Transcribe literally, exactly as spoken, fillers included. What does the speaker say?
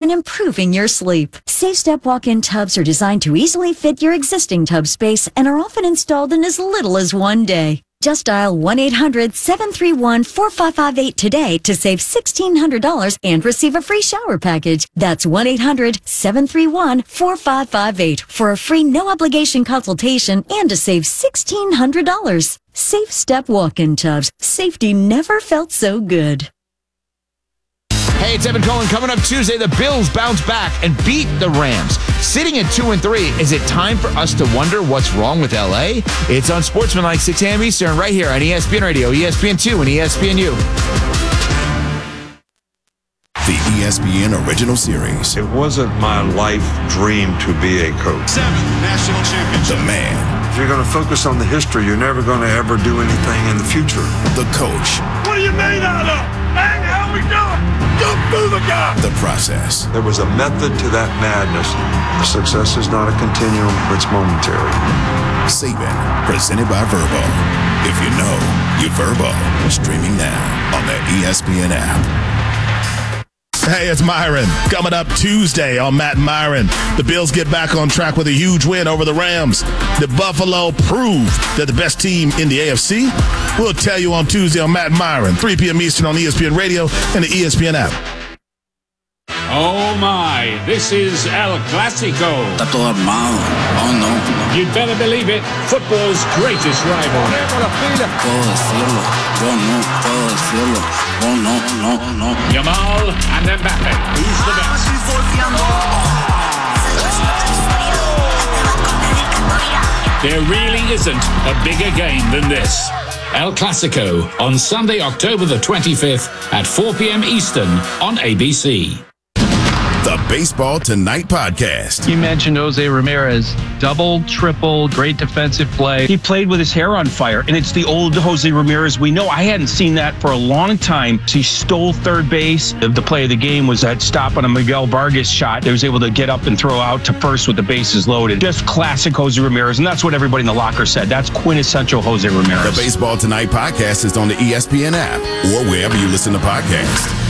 and improving your sleep. SafeStep walk-in tubs are designed to easily fit your existing tub space and are often installed in as little as one day. Just dial one eight hundred seven three one four five five eight today to save sixteen hundred dollars and receive a free shower package. That's one eight hundred seven three one four five five eight for a free no-obligation consultation and to save sixteen hundred dollars. Safe Step walk-in tubs. Safety never felt so good. Hey, it's Evan Cohen. Coming up Tuesday, the Bills bounce back and beat the Rams. Sitting at two and three, is it time for us to wonder what's wrong with L A? It's on Sportsmanlike, six a.m. Eastern, right here on E S P N Radio, E S P N two, and E S P N U. The E S P N original series. It wasn't my life dream to be a coach. Seven national championships. The man. If you're going to focus on the history, you're never going to ever do anything in the future. The coach. What are you made out of? Bang, how we doing? Jump through the guy. The process. There was a method to that madness. The success is not a continuum, it's momentary. Saban, presented by Verbo. If you know, you Verbo. Streaming now on the E S P N app. Hey, it's Myron. Coming up Tuesday on Matt and Myron. The Bills get back on track with a huge win over the Rams. Did Buffalo prove they're the best team in the A F C? We'll tell you on Tuesday on Matt and Myron, three p.m. Eastern on E S P N Radio and the E S P N app. Oh my, this is El Clasico. Está todo armado. Oh no. You'd better believe it, football's greatest rival. Puedo decirlo. Yo no puedo decirlo. Oh no, no, no. Yamal and Mbappe. Who's the best? There really isn't a bigger game than this. El Clasico on Sunday, October the twenty-fifth at four p.m. Eastern on A B C. The Baseball Tonight podcast. You mentioned Jose Ramirez. Double, triple, great defensive play. He played with his hair on fire, and it's the old Jose Ramirez we know. I hadn't seen that for a long time. So he stole third base. The, the play of the game was that stop on a Miguel Vargas shot. He was able to get up and throw out to first with the bases loaded. Just classic Jose Ramirez, and that's what everybody in the locker said. That's quintessential Jose Ramirez. The Baseball Tonight podcast is on the E S P N app or wherever you listen to podcasts.